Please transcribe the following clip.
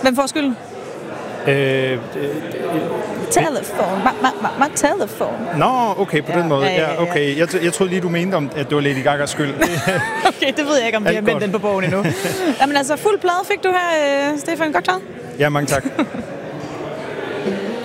Hvem får skylden? Telefon. Telefon. Nå, okay, på den måde. Ja, okay. Jeg troede lige, du mente, at det var Lady Gagas skyld. Okay, det ved jeg ikke, om vi har vendt den på bogen endnu. Jamen altså, fuld plade fik du her, Stefan. Godt taget. Ja, mange tak.